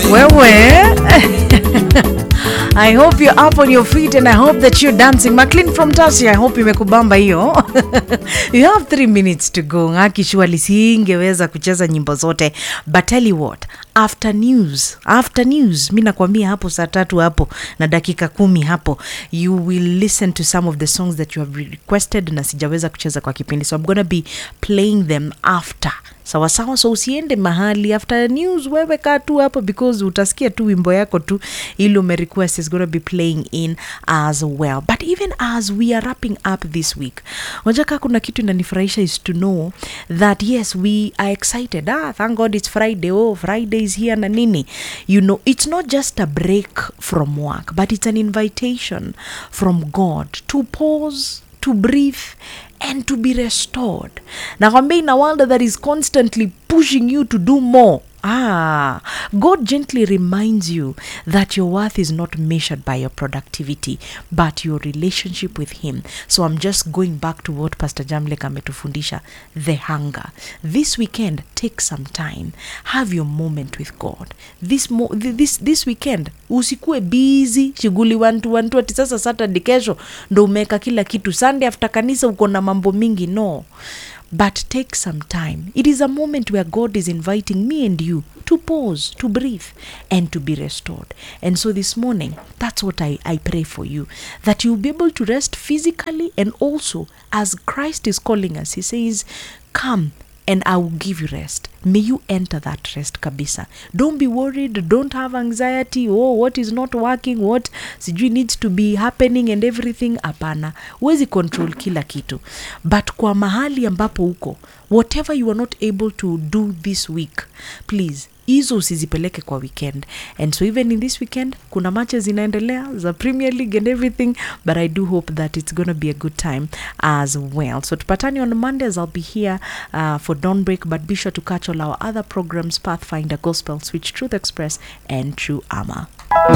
Wewe. I hope you're up on your feet and I hope that you're dancing. McLean from Tasia, I hope imekubamba hiyo. You have 3 minutes to go. Ngaki shwali singeweza kucheza nyimbo zote. But tell you what, after news, mimi nakwambia hapo saa 3 hapo na dakika 10 hapo, you will listen to some of the songs that you have requested na sijaweza kucheza kwa kipindi. So I'm going to be playing them after. Sawa, so usiende mahali after news, wewe kaa tu hapo because utasikia tu wimbo yako tu ile ume request is going to be playing in as well. But even as we are wrapping up this week, unajua kuna kitu inanifurahisha is to know that yes, we are excited. Thank God it's Friday. Friday is here na nini. You know, it's not just a break from work, but it's an invitation from God to pause, to breathe, and to be restored. Nakwambia in a world that is constantly pushing you to do more, God gently reminds you that your worth is not measured by your productivity, but your relationship with Him. So I'm just going back to what Pastor Jamlek ametufundisha, the hunger. This weekend, take some time. Have your moment with God. This weekend, usikue busy, shughuli 1 ati sasa Saturday kesho ndo umeka kila kitu. Sunday after kanisa uko na mambo mingi, no. But take some time. It is a moment where God is inviting me and you to pause, to breathe, and to be restored. And so this morning, that's what I pray for you, that you'll be able to rest physically, and also as Christ is calling us, He says, come and I will give you rest. May you enter that rest kabisa. Don't be worried. Don't have anxiety. What is not working? What needs to be happening and everything. Apana. Huwezi control kila kitu. But kwa mahali ambapo uko, whatever you are not able to do this week, please, hizo usizipeleke kwa weekend. And so even in this weekend, kuna matches zinaendelea za Premier League and everything, but I do hope that it's going to be a good time as well. So tupatani on Mondays, I'll be here for Dawn Break, but be sure to catch all our other programs, Pathfinder, Gospel Switch, Truth Express, and True Armor.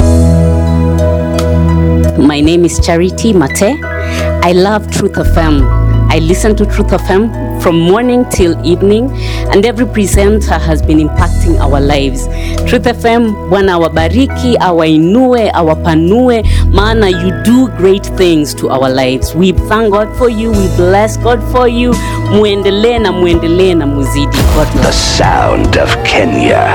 My name is Charity Mate. I love Truth FM. I listen to Truth FM from morning till evening, and every presenter has been impacting our lives. Truth FM, Bwana awabariki, awainue, awapanue, maana you do great things to our lives. We thank God for you, we bless God for you. Muendelee na muzidi. God bless. The sound of Kenya.